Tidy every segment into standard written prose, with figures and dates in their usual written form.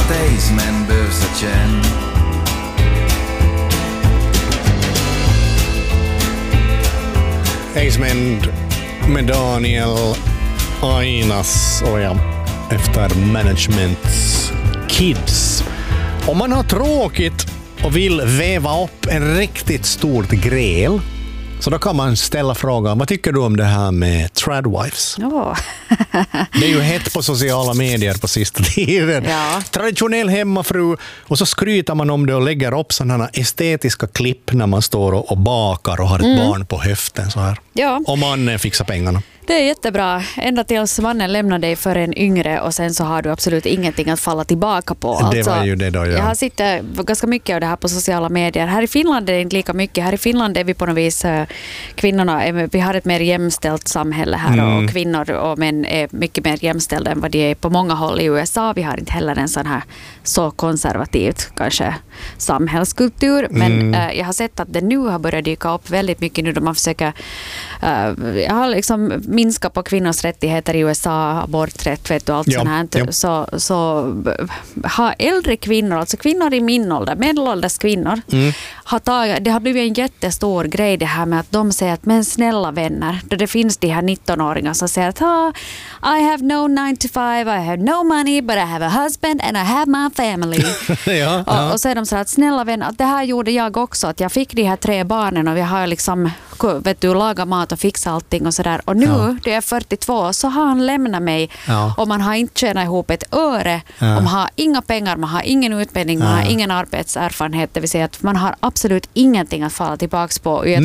Staysman busa känn. Staysman med Daniel Ainas och ja, efter Managements Kids. Om man har tråkigt och vill väva upp en riktigt stort gräl, så då kan man ställa frågan, vad tycker du om det här med tradwives? Det är ju hett på sociala medier på sista tiden. Ja. Traditionell hemmafru, och så skryter man om det och lägger upp sådana estetiska klipp när man står och bakar och har ett barn på höften så här. Ja. Och mannen fixar pengarna. Det är jättebra. Ända tills mannen lämnar dig för en yngre och sen så har du absolut ingenting att falla tillbaka på. Det var ju det då, ja. Jag har sett ganska mycket av det här på sociala medier. Här i Finland är det inte lika mycket. Här i Finland är vi på något vis kvinnorna. Vi har ett mer jämställt samhälle här och kvinnor och män är mycket mer jämställda än vad de är på många håll i USA. Vi har inte heller en sån här så konservativt kanske samhällskultur. Men jag har sett att det nu har börjat dyka upp väldigt mycket nu då man försöker jag har liksom minska på kvinnors rättigheter i USA, aborträtt vet du, allt sånt här. Så har äldre kvinnor, alltså kvinnor i min ålder, medelålders kvinnor, det har blivit en jättestor grej det här med att de säger att men snälla vänner, då det finns de här 19-åringar som säger att I have no 9 to 5, I have no money, but I have a husband and I have my family. Och så är de så att snälla vänner, att det här gjorde jag också, att jag fick de här 3 barnen och vi har liksom vet du, laga mat och fixa allting och sådär. Och nu, då är jag 42, så har han lämnat mig och man har inte tjänat ihop ett öre. Och man har inga pengar, man har ingen utbildning, man har ingen arbetserfarenhet. Det vill säga att man har absolut ingenting att falla tillbaka på. Men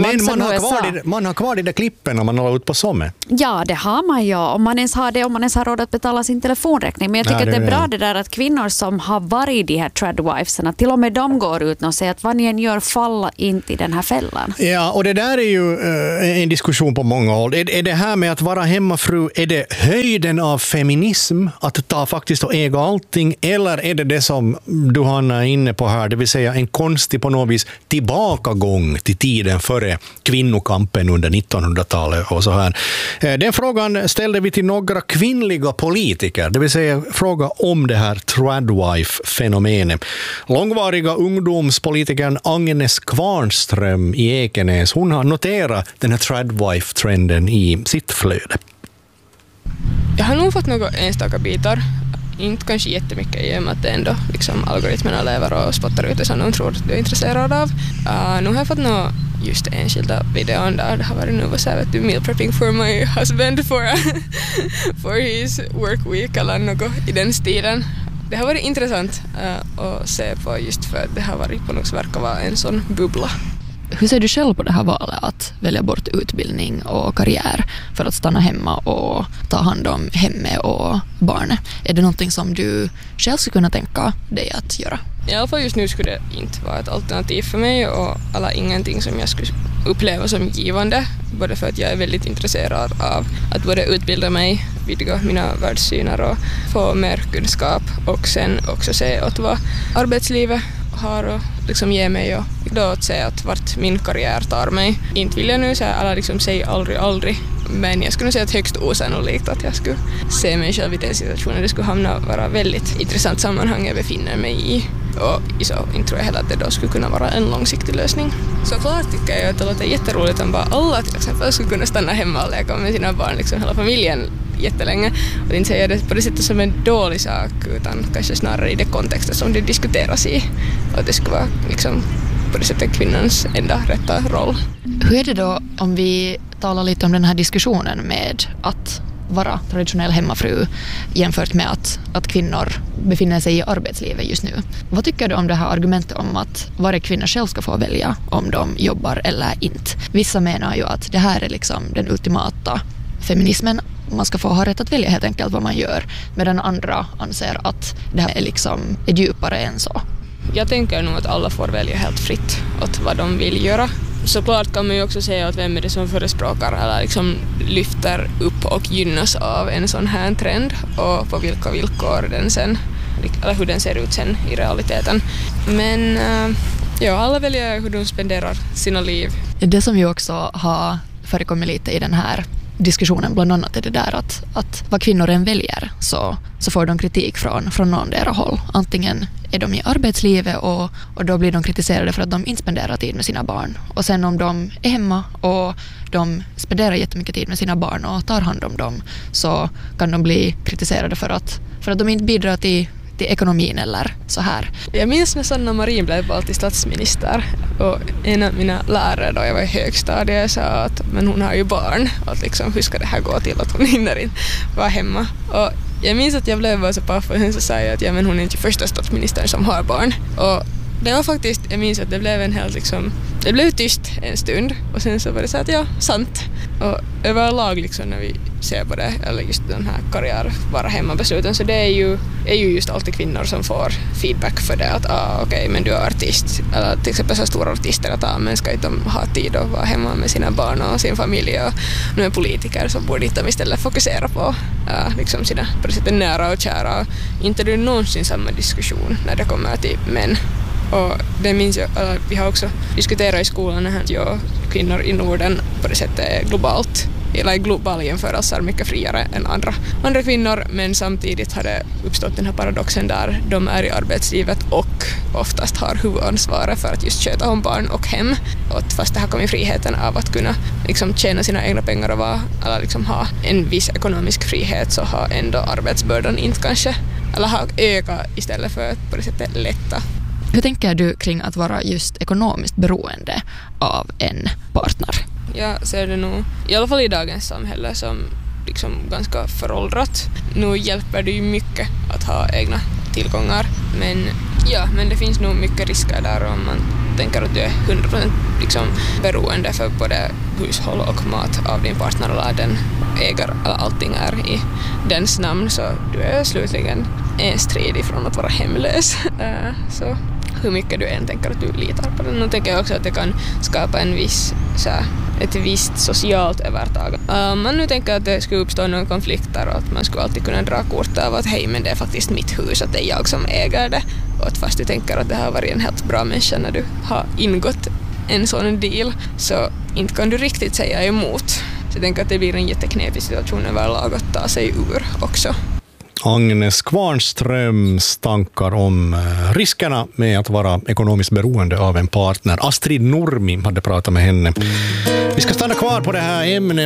man har kvar de där klippen om man har ut på sommar. Ja, det har man ju. Om man ens har det, om man ens har råd att betala sin telefonräkning. Men jag tycker att det är bra det där att kvinnor som har varit de här tradwivesarna, till och med de går ut och säger att vad ni än gör, falla inte i den här fällan. Ja, och det där är ju en diskussion på många håll. Är det här med att vara hemmafru, är det höjden av feminism att ta faktiskt och äga allting, eller är det som du Hanna är inne på här, det vill säga en konstig på något vis tillbakagång till tiden före kvinnokampen under 1900-talet och så här. Den frågan ställde vi till några kvinnliga politiker, det vill säga fråga om det här tradwife-fenomenet. Långvariga ungdomspolitikern Agnes Kvarnström i Ekenäs, hon har noterat den här tradwife-trenden i sitt flöde. Jag har nog fått några enstaka bitar. Inte kanske jättemycket i och med att det ändå liksom algoritmerna lever och spottar ut det som de tror att du är intresserad av. Nu har jag fått några just enskilda videon där det har varit nu så här, meal prepping for my husband for his work week eller något i den stilen. Det har varit intressant att se på just för att det har varit på något sätt verkar vara en sån bubbla. Hur ser du själv på det här valet att välja bort utbildning och karriär för att stanna hemma och ta hand om hemmet och barnet? Är det någonting som du själv skulle kunna tänka dig att göra? I alla fall just nu skulle det inte vara ett alternativ för mig och ingenting som jag skulle uppleva som givande. Både för att jag är väldigt intresserad av att både utbilda mig, vidga mina världssyner och få mer kunskap och sen också se åt vad arbetslivet har och liksom ge mig och då att säga att vart min karriär tar mig. Inte vill jag nu säga, eller liksom säga aldrig, men jag skulle säga att högst osannolikt att jag skulle se mig själv i den situationen. Det skulle vara väldigt intressant sammanhang jag befinner mig i. Och så inte tror jag heller att det då skulle kunna vara en långsiktig lösning. Så klart tycker jag att det låter jätteroligt om bara alla till exempel skulle kunna stanna hemma och leka med sina barn, liksom hela familjen jättelänge. Och inte säga det på det sättet som en dålig sak utan kanske snarare i det kontextet som det diskuteras i. Och att det skulle vara liksom på det sättet kvinnans enda rätta roll. Hur är det då om vi talar lite om den här diskussionen med att vara traditionell hemmafru jämfört med att kvinnor befinner sig i arbetslivet just nu? Vad tycker du om det här argumentet om att varje kvinna själv ska få välja om de jobbar eller inte? Vissa menar ju att det här är liksom den ultimata feminismen. Man ska få ha rätt att välja helt enkelt vad man gör, medan andra anser att det här är liksom djupare än så. Jag tänker nog att alla får välja helt fritt åt vad de vill göra. Såklart kan man ju också säga att vem är det som förespråkar eller liksom lyfter upp och gynnas av en sån här trend och på vilka villkor den sen, eller hur den ser ut sen i realiteten. Men alla väljer hur de spenderar sina liv. Det som ju också har förekommit lite i den här diskussionen bland annat är det där att vad kvinnor än väljer så får de kritik från någondera håll. Antingen är de i arbetslivet och då blir de kritiserade för att de inte spenderar tid med sina barn. Och sen om de är hemma och de spenderar jättemycket tid med sina barn och tar hand om dem, så kan de bli kritiserade för att de inte bidrar till ekonomin eller så här. Jag minns när Sanna Marin blev vald till statsminister och en av mina lärare då jag var i högstadiet sa att men hon har ju barn och att liksom, hur ska det här gå till att hon hinner inte vara hemma. Och jag minns att jag blev så paff och sen så sa jag att ja, men hon är inte första statsministern som har barn. Och det var faktiskt, jag minns att det blev en helt liksom, det blev tyst en stund och sen så var det så att ja, sant. Och överlag liksom när vi ser på det, eller just den här karriär vara hemma-besluten, så det är ju just alltid kvinnor som får feedback för det att okej, men du är artist, eller till exempel så stora artister att men ska inte de ha tid att vara hemma med sina barn och sin familj, och nu är politiker som borde inte istället fokusera på liksom sina på det sättet nära och kära. Inte det någonsin samma diskussion när det kommer till män. Och det minns jag, vi har också diskuterat i skolan att kvinnor i Norden på det sättet är globala jämförelser mycket friare än andra kvinnor, men samtidigt har det uppstått den här paradoxen där de är i arbetslivet och oftast har huvudansvaret för att just sköta om barn och hem. Och fast det har kommit friheten av att kunna liksom tjäna sina egna pengar och eller liksom ha en viss ekonomisk frihet, så har ändå arbetsbördan inte kanske, eller har ökat istället för att på det sättet lätta. Hur tänker du kring att vara just ekonomiskt beroende av en partner? Jag ser det nog, i alla fall i dagens samhälle, som liksom ganska föråldrat. Nu hjälper det ju mycket att ha egna tillgångar, men det finns nog mycket risker där om man tänker att du är 100% liksom beroende för både hushåll och mat av din partner, eller den äger, eller allting är i dens namn, så du är slutligen en strid ifrån att vara hemlös. Så hur mycket du än tänker att du litar på den. Nu tänker jag också att det kan skapa ett visst socialt övertag. Man nu tänker att det skulle uppstå någon konflikter och att man skulle alltid kunna dra kort av att hej, men det är faktiskt mitt hus, att det är jag som äger det. Och att fast du tänker att det har varit en helt bra människa när du har ingått en sån deal, så inte kan du riktigt säga emot. Så jag tänker att det blir en jätteknepig situation överlag att ta sig ur också. Agnes Kvarnströms tankar om riskerna med att vara ekonomiskt beroende av en partner. Astrid Nurmi hade pratat med henne. Vi ska stanna kvar på det här ämnet